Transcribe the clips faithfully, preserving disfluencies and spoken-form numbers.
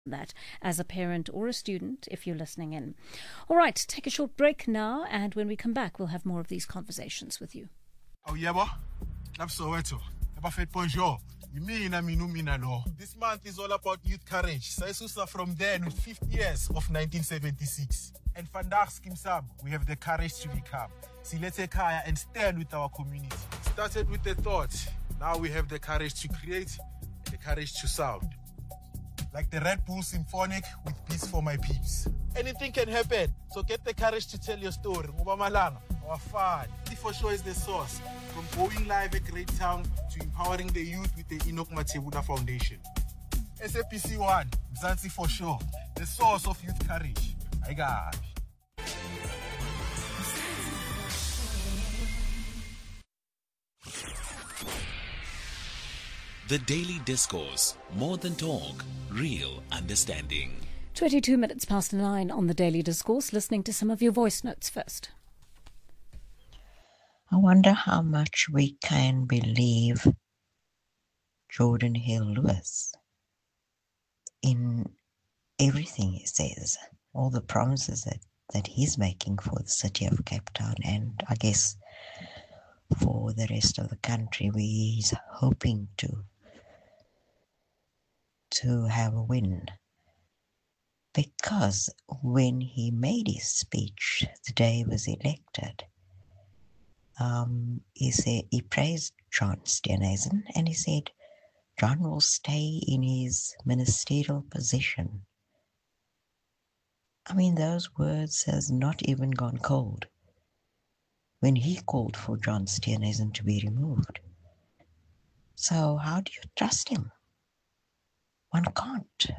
that as a parent or a student if you're listening in. All right, take a short break now, and when we come back we'll have more of these conversations with you. Oh yeah, boy. That's Soweto. Bonjour. This month is all about youth courage. Saisusa from there with fifty years of nineteen seventy-six. And Vandag Skimsab, we have the courage to become. Silete Kaya and stand with our community. Started with the thought. Now we have the courage to create, the courage to sound. Like the Red Bull Symphonic with Peace for My Peeps. Anything can happen, so get the courage to tell your story. Mubamalanga, our fun. T for sure is the source. From going live at Great Town to empowering the youth with the Enoch Matebula Foundation. S A P C one, Mzansi for sure. The source of youth courage. I got. The Daily Discourse, more than talk, real understanding. twenty-two minutes past nine on the Daily Discourse, listening to some of your voice notes first. I wonder how much we can believe Jordan Hill-Lewis in everything he says, all the promises that, that he's making for the city of Cape Town, and I guess for the rest of the country, where he's hoping to to have a win. Because when he made his speech the day he was elected, um, he said he praised John Steenhuisen, and he said John will stay in his ministerial position. I mean, those words has not even gone cold when he called for John Steenhuisen to be removed. So how do you trust him? One can't.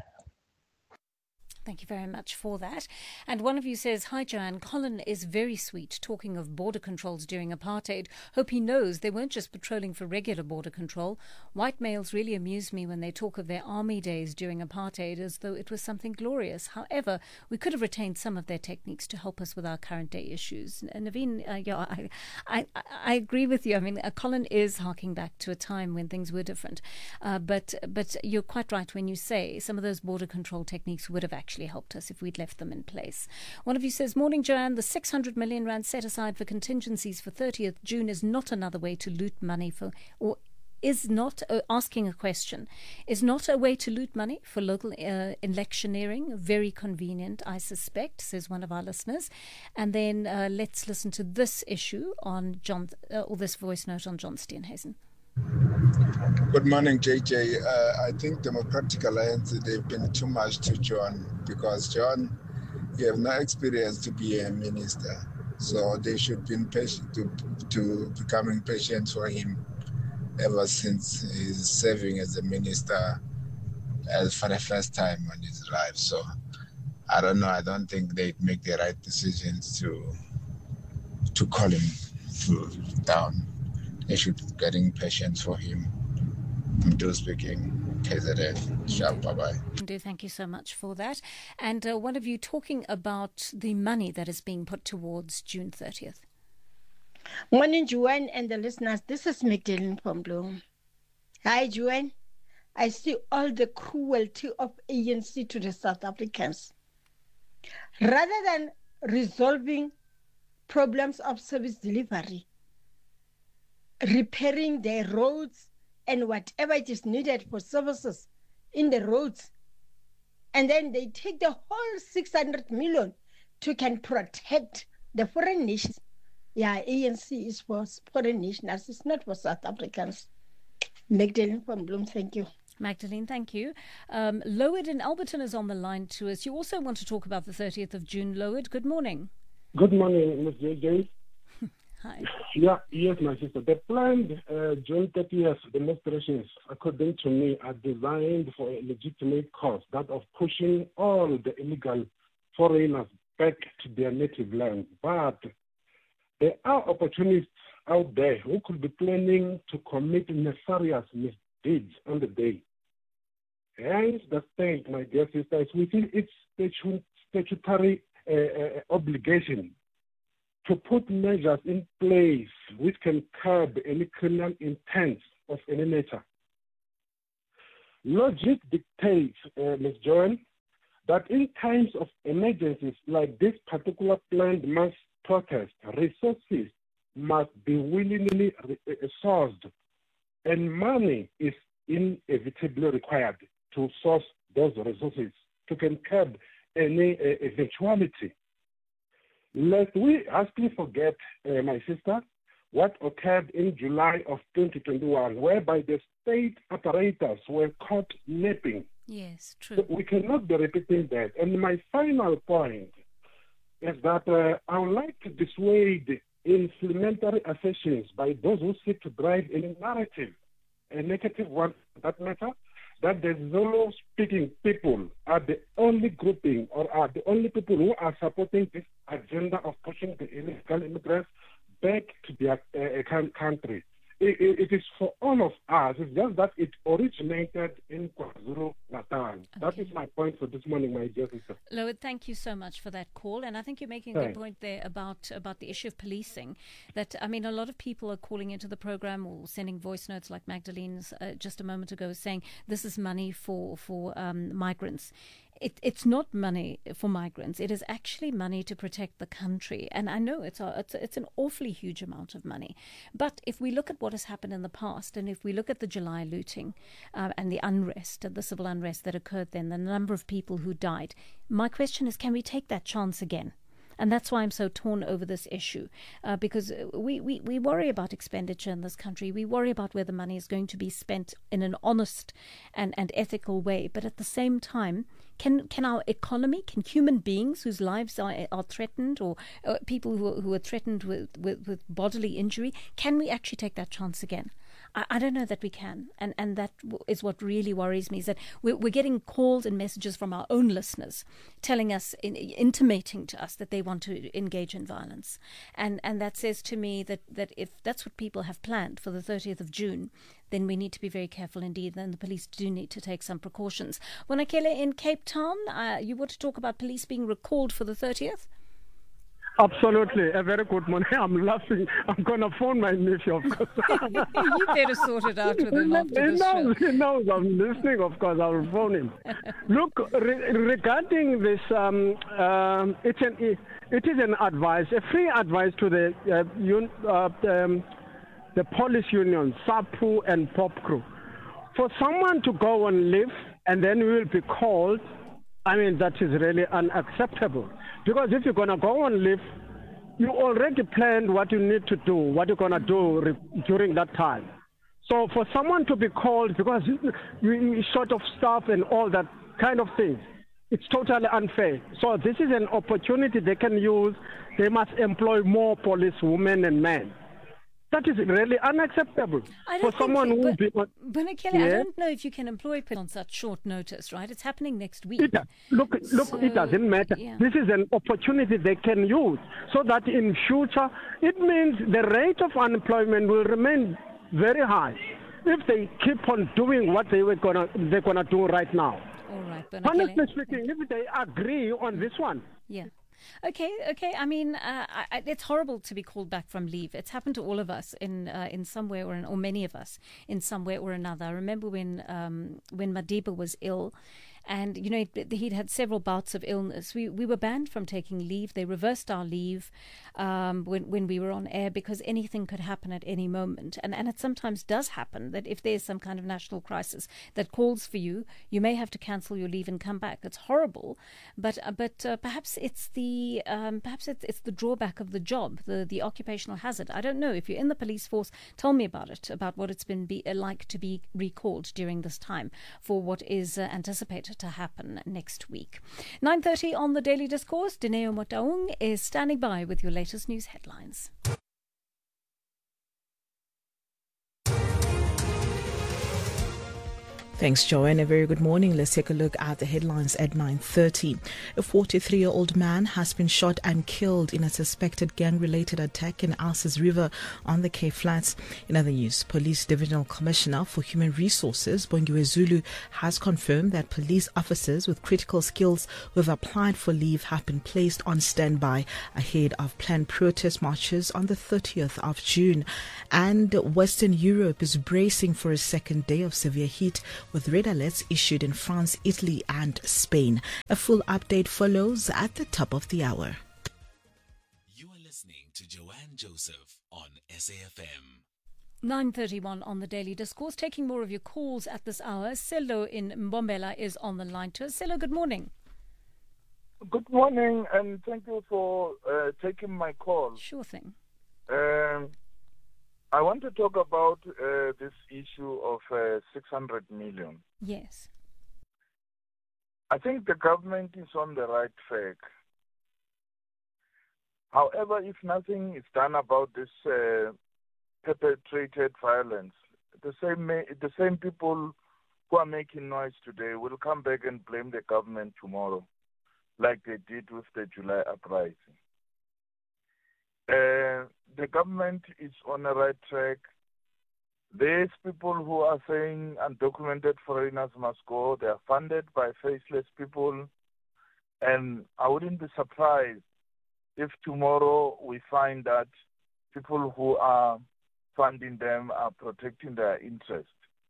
Thank you very much for that. And one of you says, hi, Joanne. Colin is very sweet, talking of border controls during apartheid. Hope he knows they weren't just patrolling for regular border control. White males really amuse me when they talk of their army days during apartheid as though it was something glorious. However, we could have retained some of their techniques to help us with our current day issues. And Naveen, uh, yeah, I, I, I agree with you. I mean, uh, Colin is harking back to a time when things were different. Uh, but, but you're quite right when you say some of those border control techniques would have actually helped us if we'd left them in place. One of you says, morning, Joanne. The six hundred million rand set aside for contingencies for thirtieth of June is not another way to loot money for, or is not, uh, asking a question, is not a way to loot money for local uh, electioneering. Very convenient, I suspect, says one of our listeners. And then uh, let's listen to this issue on John, uh, or this voice note on John Steenhuisen. Good morning, J J. Uh, I think Democratic Alliance, they've been too much to John, because John, you have no experience to be a minister. So they should be patient to, to becoming patient for him ever since he's serving as a minister as for the first time in his life. So I don't know. I don't think they'd make the right decisions to to call him to, down. They should be getting patience for him. I'm still speaking. K Z N. Sharp. Bye-bye. Thank you so much for that. And uh, one of you talking about the money that is being put towards June thirtieth. Morning, Joanne and the listeners. This is Magdalene from Bloem. Hi, Joanne. I see all the cruelty of A N C to the South Africans. Rather than resolving problems of service delivery, repairing their roads and whatever it is needed for services in the roads, and then they take the whole six hundred million to can protect the foreign nations. Yeah, A N C is for foreign nationals. It's not for South Africans. Magdalene from Bloem, thank you. Magdalene, thank you. Um, Lowered in Alberton is on the line to us. You also want to talk about the thirtieth of June, Lowered. Good morning. Good morning, Miz J J. Hi. Yeah, yes, my sister. The planned uh, June thirtieth demonstrations, according to me, are designed for a legitimate cause, that of pushing all the illegal foreigners back to their native land. But there are opportunists out there who could be planning to commit nefarious misdeeds on the day. Hence, the state, my dear sister, is within its statutory uh, uh, obligation to put measures in place which can curb any criminal intent of any nature. Logic dictates, uh, Miz Joanne, that in times of emergencies like this particular planned mass protest, resources must be willingly sourced, and money is inevitably required to source those resources to curb any uh, eventuality. Lest we hastily forget, uh, my sister, what occurred in July of twenty twenty-one, whereby the state apparatus were caught napping. Yes, true. So we cannot be repeating that. And my final point is that uh, I would like to dissuade inflammatory assertions by those who seek to drive a narrative, a negative one for that matter, that the Zulu-speaking people are the only grouping or are the only people who are supporting this agenda of pushing the illegal immigrants back to their uh, country. It, it, it is for all of us. It's just that it originated in KwaZulu-Natal. Okay. That is my point for this morning, my dear sister. Loid, thank you so much for that call. And I think you're making a Thanks. good point there about, about the issue of policing. That, I mean, a lot of people are calling into the program or sending voice notes like Magdalene's uh, just a moment ago saying this is money for, for um, migrants. It, it's not money for migrants. It is actually money to protect the country. And I know it's, a, it's, a, it's an awfully huge amount of money. But if we look at what has happened in the past, and if we look at the July looting uh, and the unrest, the civil unrest that occurred then, the number of people who died, my question is, can we take that chance again? And that's why I'm so torn over this issue, uh, because we, we, we worry about expenditure in this country. We worry about where the money is going to be spent in an honest and, and ethical way. But at the same time, can can our economy, can human beings whose lives are, are threatened, or uh, people who, who are threatened with, with, with bodily injury, can we actually take that chance again? I, I don't know that we can. And, and that is what really worries me, is that we're, we're getting calls and messages from our own listeners telling us, in, intimating to us that they want to engage in violence. And and that says to me that, that if that's what people have planned for the thirtieth of June, then we need to be very careful indeed. Then the police do need to take some precautions. Wanakele in Cape Town, uh, you want to talk about police being recalled for the thirtieth? Absolutely. A very good morning. I'm laughing. I'm going to phone my nephew, of course. You better sort it out with him after he this knows, show. He knows I'm listening, of course. I will phone him. Look, re- regarding this, um, um, it's an, it is an advice, a free advice to the, uh, un, uh, um, the police union, SAPU and POPCRU. For someone to go on leave and then will be called, I mean, that is really unacceptable. Because if you're going to go on leave, you already planned what you need to do, what you're going to do re- during that time. So for someone to be called because you're short of staff and all that kind of thing, it's totally unfair. So this is an opportunity they can use. They must employ more police women and men. That is really unacceptable I don't for someone think, who but, be. but Kelly, yeah? I don't know if you can employ people on such short notice, right? It's happening next week. It, look, look, so, it doesn't matter. Yeah. This is an opportunity they can use so that in future, it means the rate of unemployment will remain very high if they keep on doing what they were gonna they're gonna do right now. All right, but honestly speaking, if they agree on this one, yeah. Okay, okay. I mean, uh, I, it's horrible to be called back from leave. It's happened to all of us in uh, in some way or in, or many of us in some way or another. I remember when um, when Madiba was ill. And, you know, he'd had several bouts of illness. We we were banned from taking leave. They reversed our leave um, when, when we were on air because anything could happen at any moment. And, and it sometimes does happen that if there's some kind of national crisis that calls for you, you may have to cancel your leave and come back. It's horrible. But uh, but uh, perhaps it's the um, perhaps it's, it's the drawback of the job, the, the occupational hazard. I don't know. If you're in the police force, tell me about it, about what it's been be, uh, like to be recalled during this time for what is uh, anticipated to happen next week. nine thirty on the Daily Discourse. Dineo Motaung is standing by with your latest news headlines. Thanks, Joanne. A very good morning. Let's take a look at the headlines at nine thirty. A forty-three-year-old man has been shot and killed in a suspected gang-related attack in Alces River on the Cape Flats. In other news, Police Divisional Commissioner for Human Resources, Bongiwe Zulu, has confirmed that police officers with critical skills who have applied for leave have been placed on standby ahead of planned protest marches on the thirtieth of June. And Western Europe is bracing for a second day of severe heat, with red alerts issued in France, Italy and Spain. A full update follows at the top of the hour. You are listening to Joanne Joseph on S A F M. nine thirty-one on the Daily Discourse. Taking more of your calls at this hour. Sello in Mbombela is on the line to us. Sello, good morning. Good morning, and thank you for uh, taking my call. Sure thing. Um, I want to talk about uh, this issue of uh, six hundred million. Yes. I think the government is on the right track. However, if nothing is done about this uh, perpetrated violence, the same the same people who are making noise today will come back and blame the government tomorrow, like they did with the July uprising. Uh, the government is on the right track. There's people who are saying undocumented foreigners must go. They are funded by faceless people. And I wouldn't be surprised if tomorrow we find that people who are funding them are protecting their interest.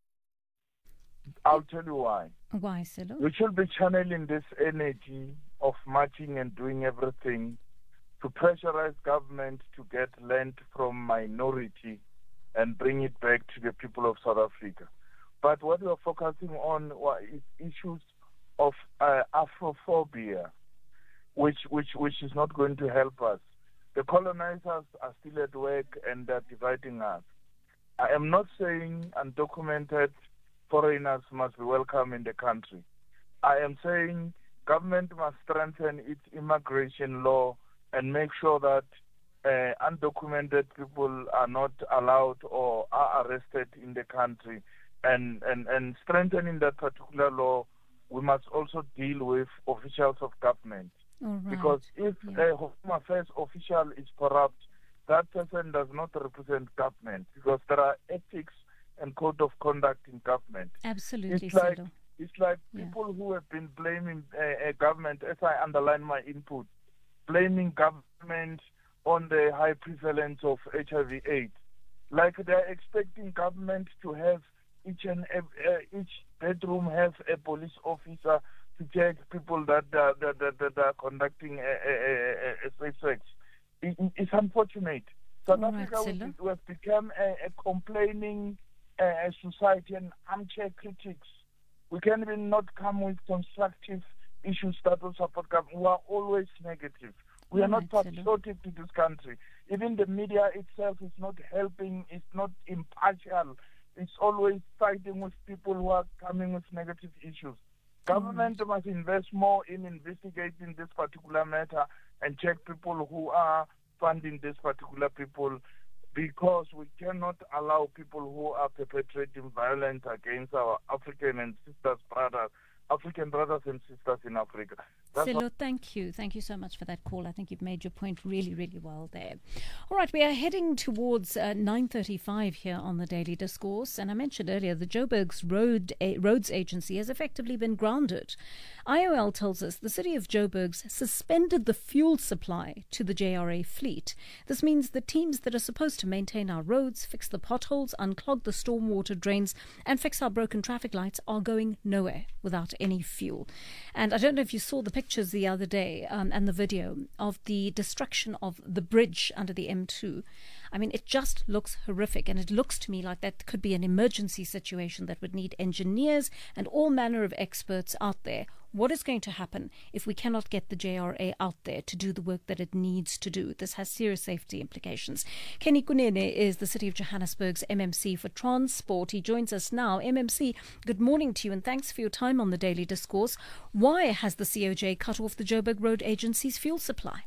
I'll tell you why. Why, Sello? We should be channeling this energy of marching and doing everything to pressurize government to get land from minority and bring it back to the people of South Africa. But what we are focusing on is issues of uh, Afrophobia, which, which, which is not going to help us. The colonizers are still at work and they're dividing us. I am not saying undocumented foreigners must be welcome in the country. I am saying government must strengthen its immigration law and make sure that uh, undocumented people are not allowed or are arrested in the country. And, and, and strengthening that particular law, we must also deal with officials of government. All right. Because if yeah. a Home Affairs official is corrupt, that person does not represent government, because there are ethics and code of conduct in government. Absolutely, It's like, Sello. it's like Yeah. people who have been blaming uh, uh, government, as I underline my input, blaming government on the high prevalence of H I V AIDS. Like they're expecting government to have each and ev- uh, each bedroom have a police officer to check people that uh, that, that, that are conducting a, a, a, a safe sex. It, it's unfortunate. South All right, Africa Sello. we have become a, a complaining uh, society and armchair critics. We can even not come with constructive issues that will support government. We are always negative. We All are not right, Sello. patriotic to this country. Even the media itself is not helping, it's not impartial. It's always siding with people who are coming with negative issues. Government right. must invest more in investigating this particular matter and check people who are funding this particular people, because we cannot allow people who are perpetrating violence against our African and sisters, brothers, African brothers and sisters in Africa. That's Sello, thank you. Thank you so much for that call. I think you've made your point really, really well there. All right, we are heading towards uh, nine thirty-five here on the Daily Discourse. And I mentioned earlier, the Joburg's Road a- Roads Agency has effectively been grounded. I O L tells us the city of Joburg's suspended the fuel supply to the J R A fleet. This means the teams that are supposed to maintain our roads, fix the potholes, unclog the stormwater drains, and fix our broken traffic lights are going nowhere without any fuel. And I don't know if you saw the pictures the other day um, and the video of the destruction of the bridge under the M two. I mean, it just looks horrific, and it looks to me like that could be an emergency situation that would need engineers and all manner of experts out there. What is going to happen if we cannot get the J R A out there to do the work that it needs to do? This has serious safety implications. Kenny Kunene is the City of Johannesburg's M M C for Transport. He joins us now. M M C, good morning to you, and thanks for your time on the Daily Discourse. Why has the C O J cut off the Joburg Road Agency's fuel supply?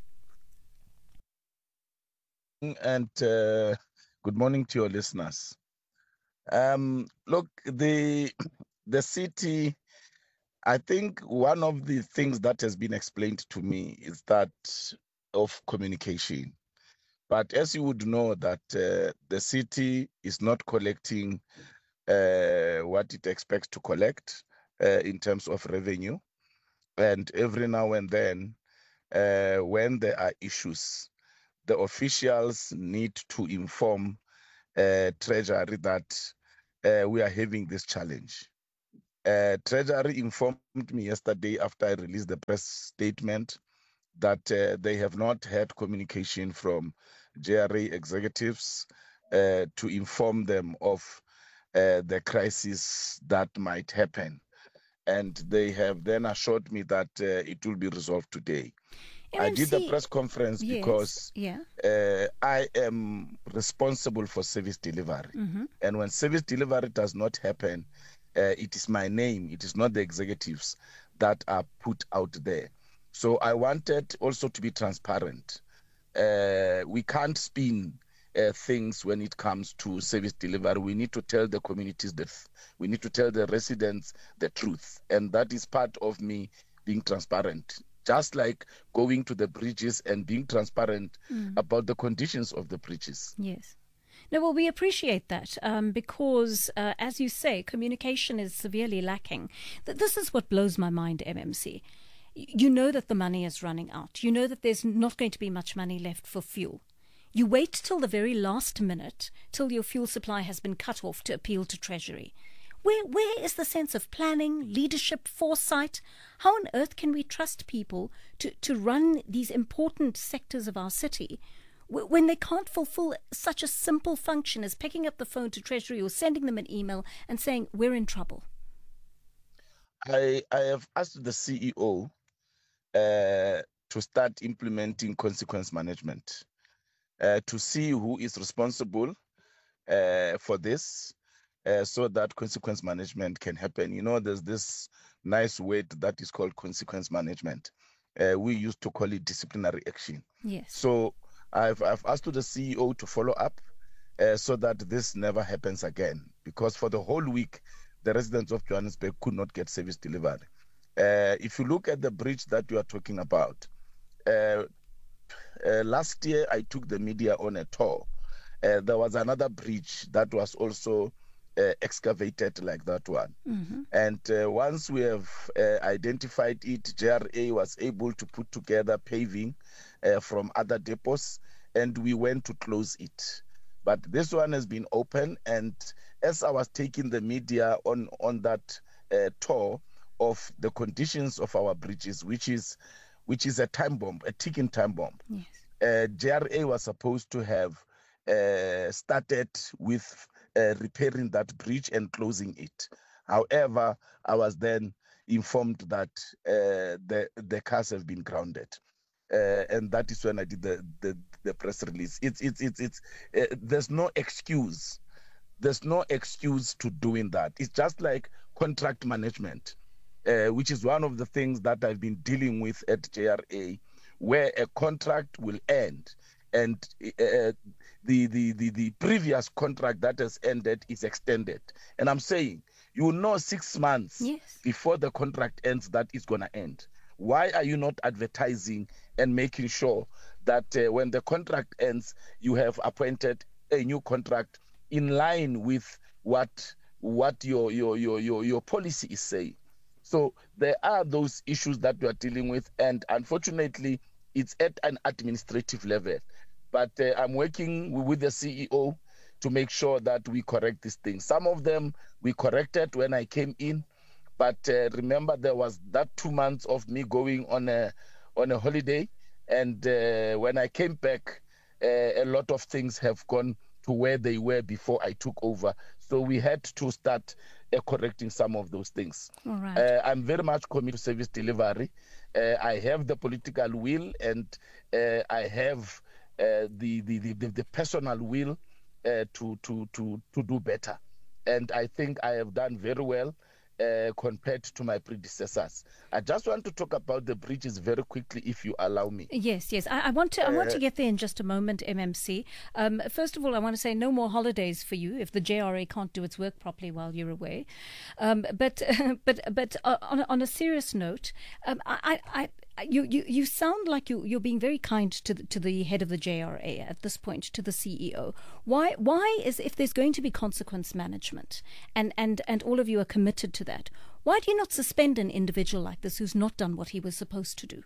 And uh, good morning to your listeners. Um, look, the the city, I think one of the things that has been explained to me is that of communication. But as you would know that uh, the city is not collecting uh, what it expects to collect uh, in terms of revenue. And every now and then, uh, when there are issues, the officials need to inform uh, Treasury that uh, we are having this challenge. Uh, Treasury informed me yesterday after I released the press statement that uh, they have not had communication from J R A executives uh, to inform them of uh, the crisis that might happen. And they have then assured me that uh, it will be resolved today. M M C, I did the press conference yes, because yeah. uh, I am responsible for service delivery. Mm-hmm. And when service delivery does not happen, uh, it is my name, it is not the executives that are put out there. So I wanted also to be transparent. Uh, we can't spin uh, things when it comes to service delivery. We need to tell the communities the th- we need to tell the residents the truth. And that is part of me being transparent. Just like going to the bridges and being transparent mm. about the conditions of the bridges. Yes. No, well, we appreciate that um, because, uh, as you say, communication is severely lacking. Th- this is what blows my mind, M M C. You know that the money is running out. You know that there's not going to be much money left for fuel. You wait till the very last minute, till your fuel supply has been cut off to appeal to Treasury. Where, where is the sense of planning, leadership, foresight? How on earth can we trust people to, to run these important sectors of our city when they can't fulfill such a simple function as picking up the phone to Treasury or sending them an email and saying, we're in trouble? I, I have asked the C E O uh, to start implementing consequence management, uh, to see who is responsible uh, for this, uh, so that consequence management can happen. You know, there's this nice word that is called consequence management. Uh, we used to call it disciplinary action. Yes. So I've, I've asked the C E O to follow up uh, so that this never happens again, because for the whole week, the residents of Johannesburg could not get service delivery. Uh, if you look at the bridge that you are talking about, uh, uh, last year I took the media on a tour. Uh, there was another bridge that was also uh, excavated like that one. Mm-hmm. And uh, once we have uh, identified it, J R A was able to put together paving uh, from other depots, and we went to close it. But this one has been open, and as I was taking the media on, on that uh, tour of the conditions of our bridges, which is which is a time bomb, a ticking time bomb, yes. uh, J R A was supposed to have uh, started with uh, repairing that bridge and closing it. However, I was then informed that uh, the, the cars have been grounded. Uh, and that is when I did the, the, the press release. It's it's it's it's uh, there's no excuse. There's no excuse to doing that. It's just like contract management, uh, which is one of the things that I've been dealing with at J R A, where a contract will end, and uh, the, the the the previous contract that has ended is extended. And I'm saying, you know, six months yes. before the contract ends that it's gonna end. Why are you not advertising and making sure that uh, when the contract ends, you have appointed a new contract in line with what what your your your your, your policy is saying? So there are those issues that we are dealing with, and unfortunately, it's at an administrative level. But uh, I'm working with the C E O to make sure that we correct these things. Some of them we corrected when I came in. But uh, remember, there was that two months of me going on a on a holiday, and uh, when I came back, uh, a lot of things have gone to where they were before I took over. So we had to start uh, correcting some of those things. All right. Uh, I'm very much committed to service delivery. Uh, I have the political will, and uh, I have uh, the, the, the the personal will uh, to to to to do better. And I think I have done very well. Uh, compared to my predecessors. I just want to talk about the bridges very quickly, if you allow me. Yes, yes. I, I want to. I want to Uh, get there in just a moment, M M C. Um, first of all, I want to say no more holidays for you if the J R A can't do its work properly while you're away. Um, but but but uh, on a, on a serious note, um, I, I, I you, you you sound like you you're being very kind to the, to the head of the J R A at this point, to the C E O. Why why is if there's going to be consequence management and and and all of you are committed to that, why do you not suspend an individual like this who's not done what he was supposed to do?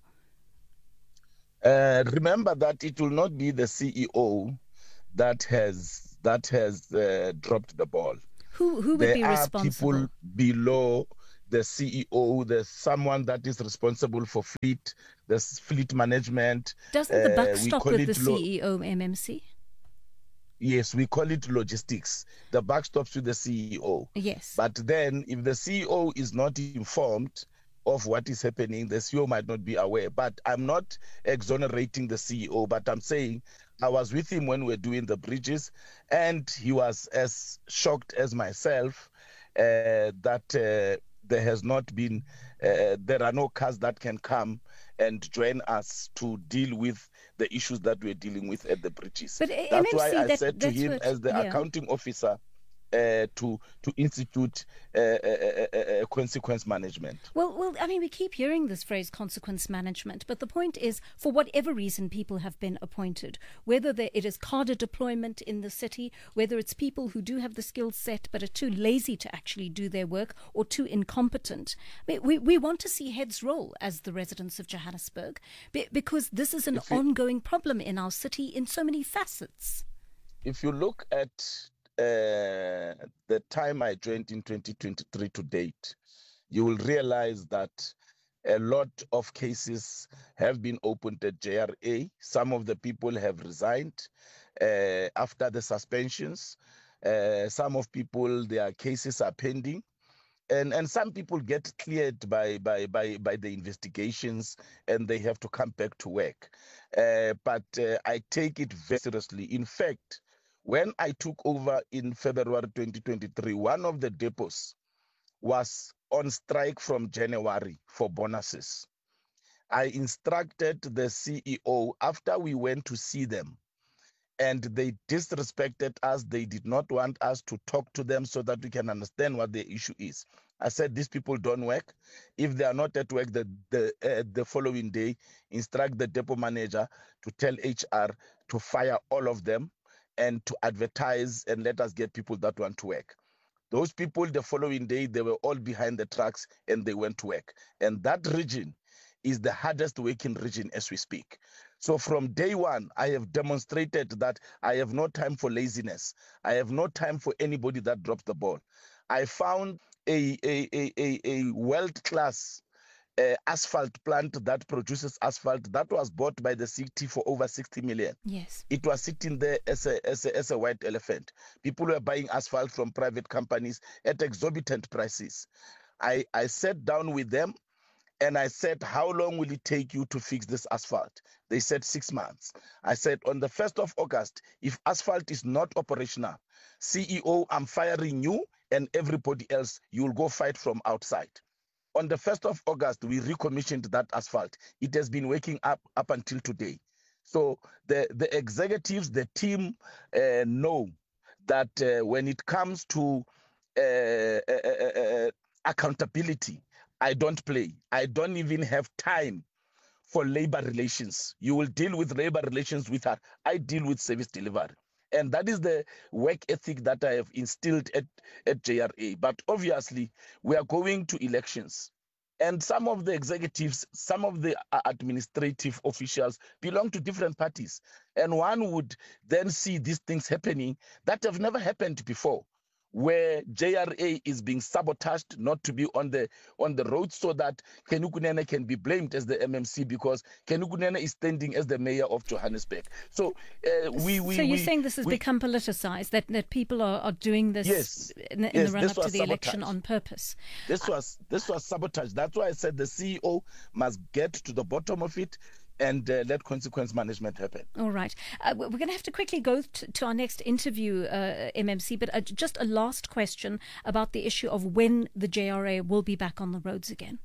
Uh, remember that it will not be the C E O that has that has uh, dropped the ball. Who who would there be are responsible? people below the C E O, there's someone that is responsible for fleet, there's fleet management. Doesn't the buck uh, stop with the lo- C E O, M M C? Yes, we call it logistics. The buck stops with the C E O. Yes. But then if the C E O is not informed of what is happening, the C E O might not be aware. But I'm not exonerating the C E O, but I'm saying I was with him when we were doing the bridges, and he was as shocked as myself uh, that uh, there has not been, uh, there are no cars that can come and join us to deal with the issues that we're dealing with at the bridges. But that's M M C, why I that, said to him, what, as the yeah. accounting officer, Uh, to to institute uh, uh, uh, uh, consequence management. Well, well, I mean, we keep hearing this phrase consequence management, but the point is, for whatever reason people have been appointed, whether it is cadre deployment in the city, whether it's people who do have the skill set but are too lazy to actually do their work or too incompetent. I mean, we, we want to see heads roll as the residents of Johannesburg, because this is an you, ongoing problem in our city in so many facets. If you look at Uh, the time I joined in twenty twenty-three to date, you will realize that a lot of cases have been opened at J R A. Some of the people have resigned uh, after the suspensions. Uh, some of people, their cases are pending. And and some people get cleared by, by, by, by the investigations and they have to come back to work. Uh, but uh, I take it very seriously. In fact, when I took over in February twenty twenty-three, one of the depots was on strike from January for bonuses. I instructed the C E O after we went to see them, and they disrespected us. They did not want us to talk to them so that we can understand what the issue is. I said, these people don't work. If they are not at work the, the, uh, the following day, instruct the depot manager to tell H R to fire all of them and to advertise and let us get people that want to work. Those people, the following day, they were all behind the trucks and they went to work. And that region is the hardest working region as we speak. So from day one, I have demonstrated that I have no time for laziness. I have no time for anybody that drops the ball. I found a, a, a, a, a world-class Uh, asphalt plant that produces asphalt that was bought by the city for over sixty million. Yes. It was sitting there as a, as a, as a white elephant. People were buying asphalt from private companies at exorbitant prices. I, I sat down with them and I said, how long will it take you to fix this asphalt? They said six months. I said, on the first of August, if asphalt is not operational, C E O, I'm firing you and everybody else, you'll go fight from outside. On the first of August, we recommissioned that asphalt. It has been working up up until today. So the, the executives, the team uh, know that uh, when it comes to uh, uh, uh, accountability, I don't play. I don't even have time for labor relations. You will deal with labor relations with her. I deal with service delivery. And that is the work ethic that I have instilled at, at J R A. But obviously, we are going to elections. And some of the executives, some of the administrative officials belong to different parties. And one would then see these things happening that have never happened before, where J R A is being sabotaged not to be on the on the road so that Kenukunene can be blamed as the M M C because Kenukunene is standing as the mayor of Johannesburg. So uh, we, we So you're we, saying this has we, become politicized, that, that people are, are doing this yes, in, in yes, the run-up to the sabotage. election on purpose? This was this was sabotage. That's why I said the C E O must get to the bottom of it and uh, let consequence management happen. All right. Uh, we're going to have to quickly go to, to our next interview, uh, M M C, but uh, just a last question about the issue of when the J R A will be back on the roads again.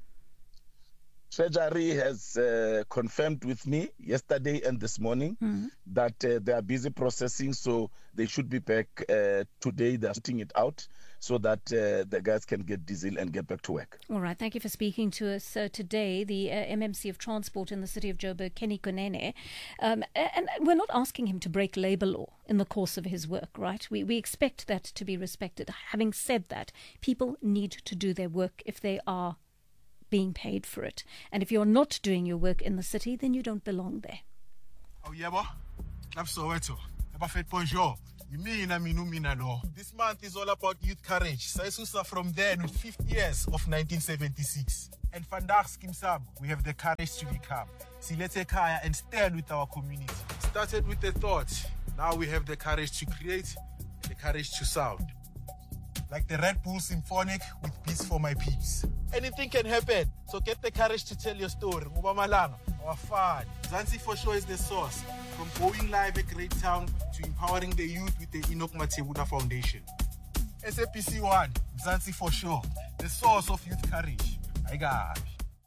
Treasury has uh, confirmed with me yesterday and this morning mm-hmm. that uh, they are busy processing, so they should be back uh, today. They're sorting it out so that uh, the guys can get diesel and get back to work. All right. Thank you for speaking to us uh, today. The uh, M M C of Transport in the city of Joburg, Kenny Kunene. Um, and we're not asking him to break labour law in the course of his work, right? We, we expect that to be respected. Having said that, people need to do their work if they are being paid for it. And if you're not doing your work in the city, then you don't belong there. Oh, yeah, boy. Club Soweto. Bonjour. Yimina minu mina lo. This month is all about youth courage. Saisusa from there with fifty years of nineteen seventy-six. And vandaag Skimsam, we have the courage to become. Silete Kaya and stand with our community. Started with the thought. Now we have the courage to create, the courage to sound. Like the Red Bull Symphonic with Beats for My Peeps. Anything can happen, so get the courage to tell your story. Ngubamalanga, our fun. Mzansi for sure is the source. From going live at Great Town to empowering the youth with the Enoch Matebula Foundation. S A P C one, Mzansi for sure, the source of youth courage. I got.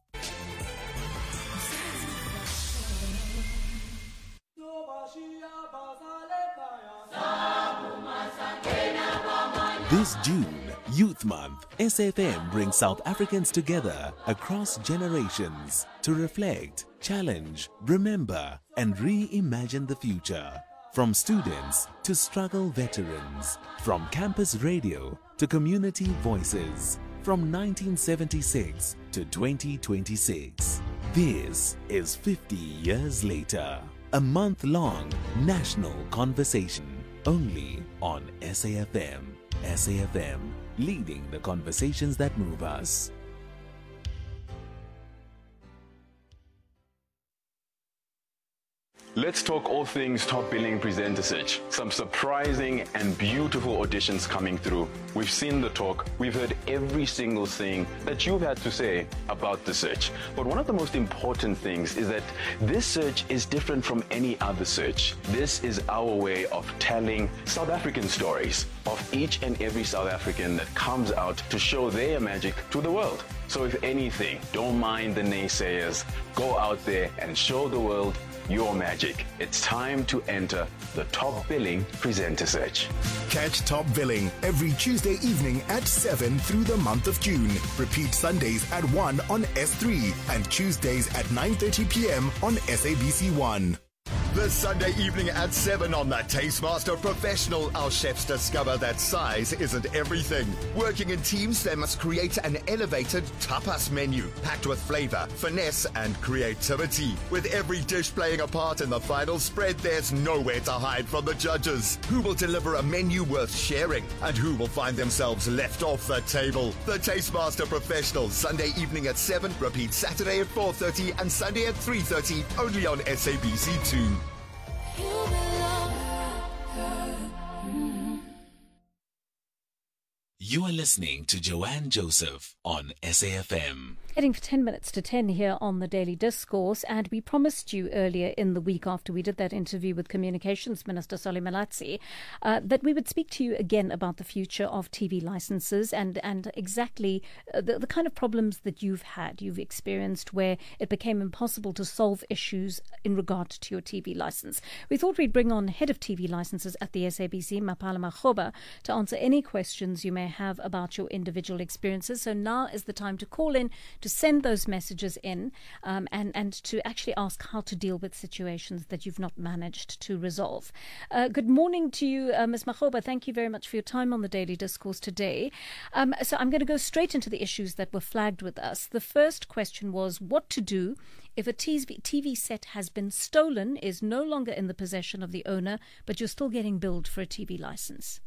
This June, Youth Month, S F M brings South Africans together across generations to reflect, challenge, remember, and reimagine the future. From students to struggle veterans, from campus radio to community voices, from nineteen seventy-six to twenty twenty-six. This is fifty years later. A month-long national conversation only on S A F M. S A F M, leading the conversations that move us. Let's talk all things top billing presenter search. Some surprising and beautiful auditions coming through. We've seen the talk. We've heard every single thing that you've had to say about the search. But one of the most important things is that this search is different from any other search. This is our way of telling South African stories of each and every South African that comes out to show their magic to the world. So if anything, don't mind the naysayers. Go out there and show the world your magic. It's time to enter the Top Billing Presenter Search. Catch Top Billing every Tuesday evening at seven through the month of June. Repeat Sundays at one on S three and Tuesdays at nine thirty p.m. on S A B C one. This Sunday evening at seven on the Tastemaster Professional, our chefs discover that size isn't everything. Working in teams, they must create an elevated tapas menu, packed with flavor, finesse, and creativity. With every dish playing a part in the final spread, there's nowhere to hide from the judges. Who will deliver a menu worth sharing, and who will find themselves left off the table? The Tastemaster Professional, Sunday evening at seven, repeat Saturday at four thirty and Sunday at three thirty, only on S A B C two. You are listening to Joanne Joseph on S A F M. Heading for ten minutes to ten here on the Daily Discourse, and we promised you earlier in the week after we did that interview with Communications Minister Solly Malatsi uh, that we would speak to you again about the future of T V licenses and, and exactly uh, the, the kind of problems that you've had, you've experienced where it became impossible to solve issues in regard to your T V license. We thought we'd bring on Head of T V Licenses at the S A B C, Mapala Makgoba, to answer any questions you may have about your individual experiences. So now is the time to call in, to send those messages in um, and, and to actually ask how to deal with situations that you've not managed to resolve. Uh, good morning to you, uh, Miz Makgoba. Thank you very much for your time on the Daily Discourse today. Um, so I'm going to go straight into the issues that were flagged with us. The first question was what to do if a T V, T V set has been stolen, is no longer in the possession of the owner, but you're still getting billed for a T V license.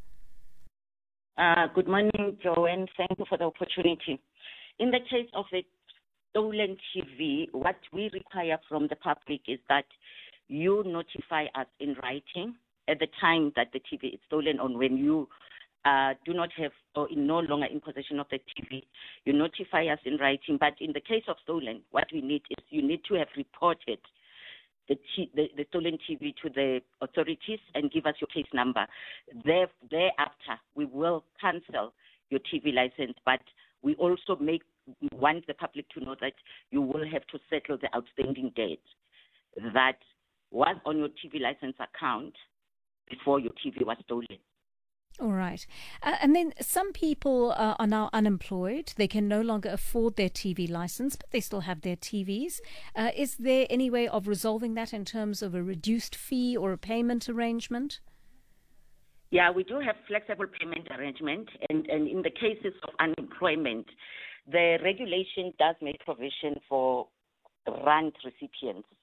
Uh, good morning, Joanne. Thank you for the opportunity. In the case of a stolen T V, what we require from the public is that you notify us in writing at the time that the T V is stolen, or when you uh, do not have or in no longer in possession of the T V, you notify us in writing. But in the case of stolen, what we need is you need to have reported The, t- the, the stolen T V to the authorities and give us your case number. There, thereafter, we will cancel your T V license, but we also make want the public to know that you will have to settle the outstanding debt that was on your T V license account before your T V was stolen. All right. Uh, and then some people uh, are now unemployed. They can no longer afford their T V license, but they still have their T Vs. Uh, is there any way of resolving that in terms of a reduced fee or a payment arrangement? Yeah, we do have flexible payment arrangement. And, and in the cases of unemployment, the regulation does make provision for grant recipients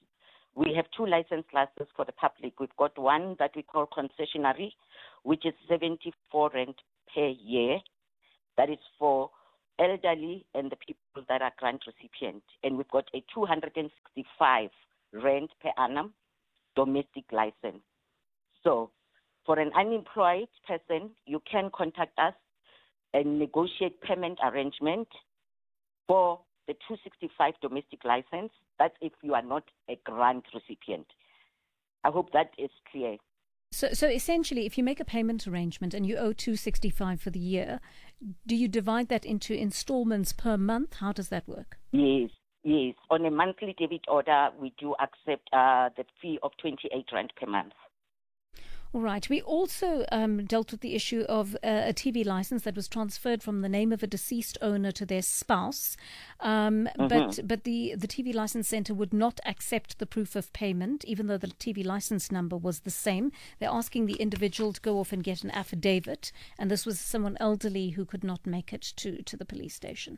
We have two license classes for the public. We've got one that we call concessionary, which is seventy-four rand per year. That is for elderly and the people that are grant recipient. And we've got a two hundred sixty-five rand per annum domestic license. So for an unemployed person, you can contact us and negotiate payment arrangement for the two hundred sixty-five domestic license. That's if you are not a grant recipient. I hope that is clear. So, so essentially, if you make a payment arrangement and you owe two hundred sixty-five for the year, do you divide that into installments per month? How does that work? Yes, yes. On a monthly debit order, we do accept uh, the fee of twenty-eight rand per month. All right. We also um, dealt with the issue of uh, a T V license that was transferred from the name of a deceased owner to their spouse. Um, mm-hmm. But but the, the T V license centre would not accept the proof of payment, even though the T V license number was the same. They're asking the individual to go off and get an affidavit. And this was someone elderly who could not make it to, to the police station.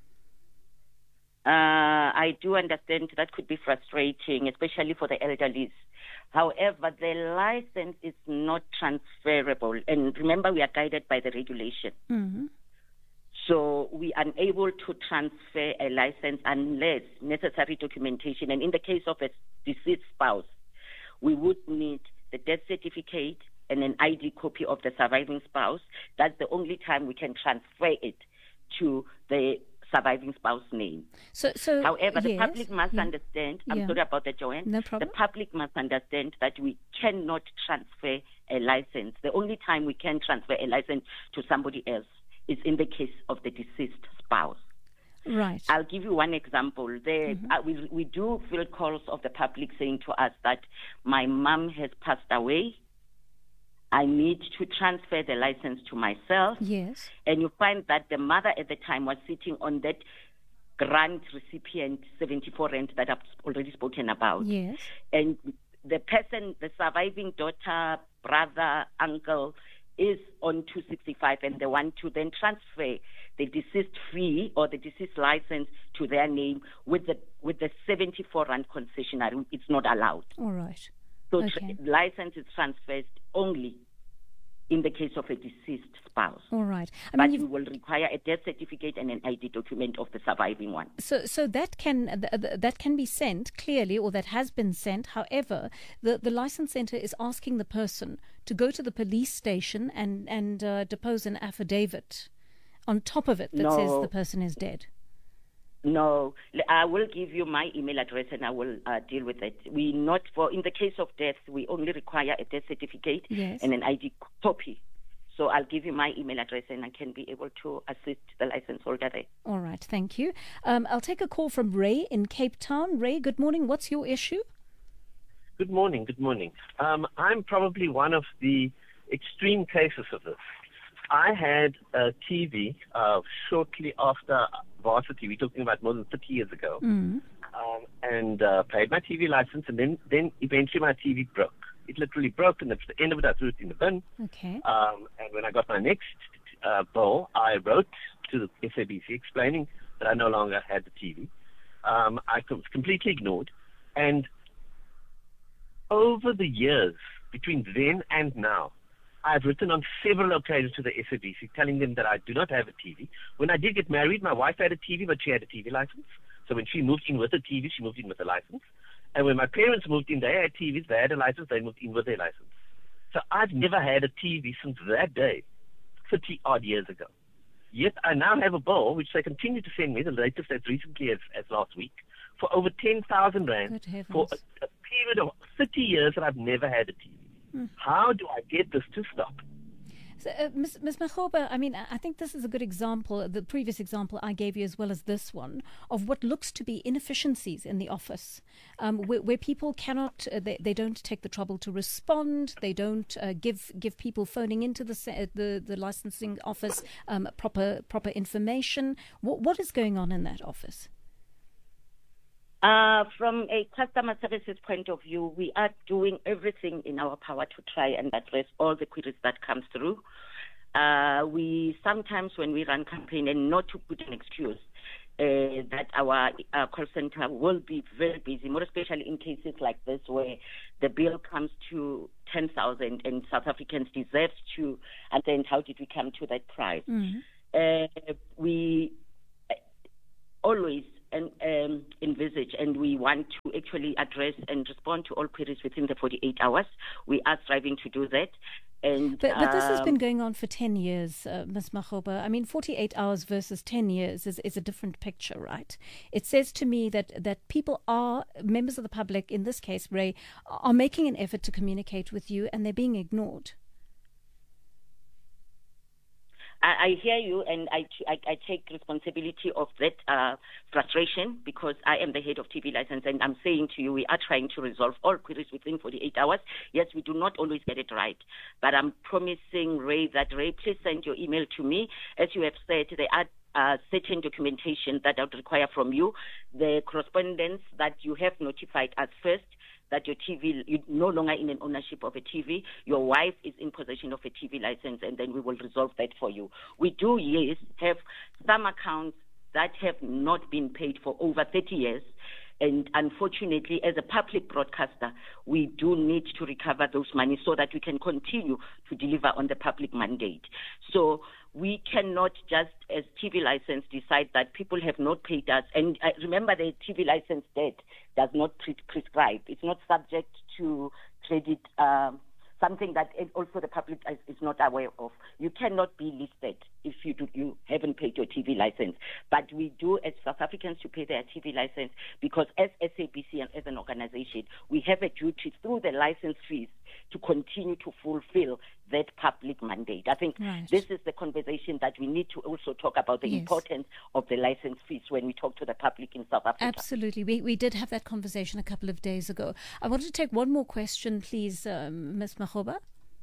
Uh, I do understand that could be frustrating, especially for the elderly. However, the license is not transferable. And remember, we are guided by the regulation. Mm-hmm. So we are unable to transfer a license unless necessary documentation. And in the case of a deceased spouse, we would need the death certificate and an I D copy of the surviving spouse. That's the only time we can transfer it to the surviving spouse name. So, so However, yes, the public must yeah, understand, I'm yeah. sorry about that, Joanne. No problem. The public must understand that we cannot transfer a license. The only time we can transfer a license to somebody else is in the case of the deceased spouse. Right. I'll give you one example. There, Mm-hmm. uh, we, we do feel calls of the public saying to us that my mom has passed away. I need to transfer the license to myself. Yes. And you find that the mother at the time was sitting on that grant recipient seventy-four rand that I've already spoken about. Yes. And the person, the surviving daughter, brother, uncle, is on two hundred sixty-five, and they want to then transfer the deceased fee or the deceased license to their name with the with the seventy-four rand concessionary. It's not allowed. All right. So Okay. tra- license is transferred only in the case of a deceased spouse. All right. I But mean, we will require a death certificate and an I D document of the surviving one. So, so that can th- th- that can be sent clearly, or that has been sent. However, the the license centre is asking the person to go to the police station and and uh, depose an affidavit on top of it that No. says the person is dead. No, I will give you my email address and I will uh, deal with it. We not for in the case of death, we only require a death certificate Yes. and an I D copy. So I'll give you my email address and I can be able to assist the license holder there. All right, thank you. Um, I'll take a call from Ray in Cape Town. Ray, good morning. What's your issue? Good morning. Good morning. Um, I'm probably one of the extreme cases of this. I had a T V uh, shortly after varsity. We're talking about more than thirty years ago, Mm. um, and uh, paid my T V license, and then, then eventually my T V broke. It literally broke, and at the end of it, I threw it in the bin. Okay. Um, and when I got my next uh, bill, I wrote to the S A B C explaining that I no longer had the T V. Um, I was completely ignored, and over the years, between then and now, I've written on several occasions to the S A B C telling them that I do not have a T V. When I did get married, my wife had a T V, but she had a T V license. So when she moved in with a T V, she moved in with a license. And when my parents moved in, they had T Vs, they had a license, they moved in with their license. So I've never had a T V since that day, thirty odd years ago. Yet I now have a bill, which they continue to send me, the latest as recently as, as last week, for over ten thousand rand Good for heavens. a, a period of thirty years that I've never had a T V. Mm. How do I get this to stop? So, uh, Miz Miz Makgoba, I mean, I I think this is a good example, the previous example I gave you as well as this one, of what looks to be inefficiencies in the office, um, where, where people cannot, uh, they, they don't take the trouble to respond, they don't uh, give give people phoning into the se- the, the licensing office um, proper proper information. What What is going on in that office? Uh, from a customer services point of view, we are doing everything in our power to try and address all the queries that comes through. Uh, we sometimes, when we run campaign, and not to put an excuse, uh, that our uh, call center will be very busy, more especially in cases like this where the bill comes to ten thousand and South Africans deserve to understand how did we come to that price. Mm-hmm. Uh, we always and, um, envisage and we want to actually address and respond to all queries within the forty-eight hours. We are striving to do that. And, but, but this has um, been going on for ten years, uh, Miz Makgoba. I mean, forty-eight hours versus ten years is, is a different picture, right? It says to me that, that people are, members of the public, in this case, Ray, are making an effort to communicate with you and they're being ignored. I, I hear you, and I, I, I take responsibility of that uh, frustration because I am the head of T V license, and I'm saying to you, we are trying to resolve all queries within forty-eight hours. Yes, we do not always get it right, but I'm promising Ray that, Ray, please send your email to me. As you have said, there are uh, certain documentation that I would require from you, the correspondence that you have notified us first, that your T V, you're no longer in an ownership of a T V, your wife is in possession of a T V license, and then we will resolve that for you. We do, yes, have some accounts that have not been paid for over thirty years, and unfortunately, as a public broadcaster, we do need to recover those money so that we can continue to deliver on the public mandate. So we cannot just, as T V license, decide that people have not paid us. And uh, remember, the T V license debt does not pre- prescribe. It's not subject to credit, um, something that also the public is, is not aware of. You cannot be listed if you do, you haven't paid your T V license. But we do, as South Africans, to pay their T V license because as S A B C and as an organization, we have a duty through the license fees to continue to fulfill that public mandate. I think right. this is the conversation that we need to also talk about, the yes. importance of the license fees when we talk to the public in South Africa. Absolutely. We we did have that conversation a couple of days ago. I wanted to take one more question, please, um, Miz Makgoba.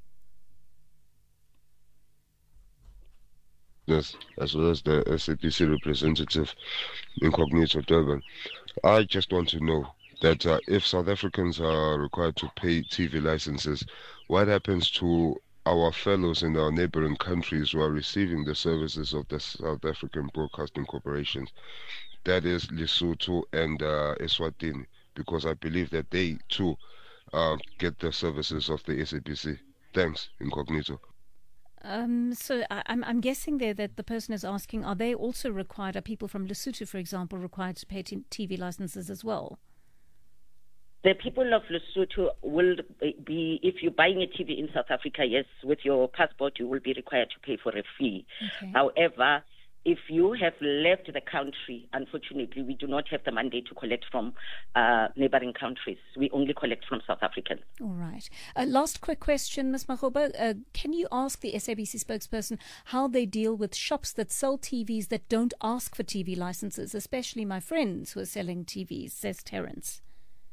Yes, as well as the S A B C representative, Incognito Durban. I just want to know that uh, if South Africans are required to pay T V licenses, what happens to our fellows in our neighboring countries who are receiving the services of the South African Broadcasting Corporations? That is Lesotho and uh, Eswatini, because I believe that they too uh, get the services of the S A B C. Thanks, Incognito. Um, so I, I'm, I'm guessing there that the person is asking, are they also required, are people from Lesotho, for example, required to pay t- TV licenses as well? The people of Lesotho will be, if you're buying a T V in South Africa, yes, with your passport, you will be required to pay for a fee. Okay. However, if you have left the country, unfortunately, we do not have the mandate to collect from uh, neighboring countries. We only collect from South Africans. All right. Uh, last quick question, Miz Makgoba. Uh, can you ask the S A B C spokesperson how they deal with shops that sell T Vs that don't ask for T V licenses, especially my friends who are selling T Vs, says Terence.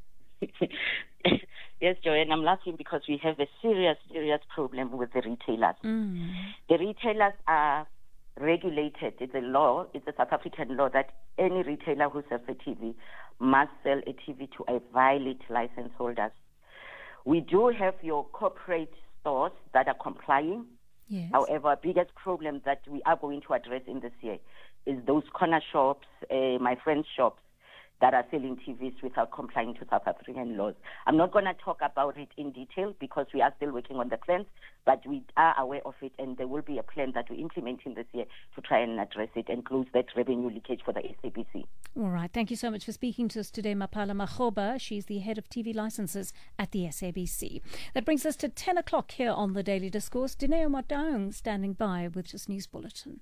Yes, Joanne, I'm laughing because we have a serious, serious problem with the retailers. Mm. The retailers are regulated. It's a law, it's a South African law that any retailer who sells a T V must sell a T V to a valid license holders. We do have your corporate stores that are complying. Yes. However, biggest problem that we are going to address in this year is those corner shops, uh, my friends' shops, that are selling T Vs without complying to South African laws. I'm not going to talk about it in detail because we are still working on the plans, but we are aware of it, and there will be a plan that we're implementing this year to try and address it and close that revenue leakage for the S A B C. All right. Thank you so much for speaking to us today, Mapala Makgoba. She's the head of T V licenses at the S A B C. That brings us to ten o'clock here on The Daily Discourse. Dineo Madaung standing by with this news bulletin.